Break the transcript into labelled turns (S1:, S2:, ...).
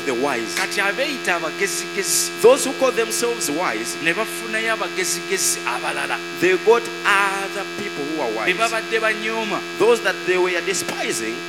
S1: the wise.
S2: kati abeeyita abagezigezi
S1: Those who call themselves wise,
S2: ne bafunayo abagezigezi abalala
S1: they got other people who are
S2: be
S1: wise.
S2: babadde banyooma
S1: Those that they were despising,